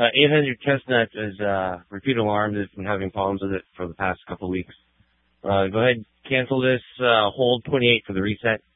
800 testnet is repeat alarm. It's been having problems with it for the past couple of weeks. Go ahead, cancel this, hold 28 for the reset.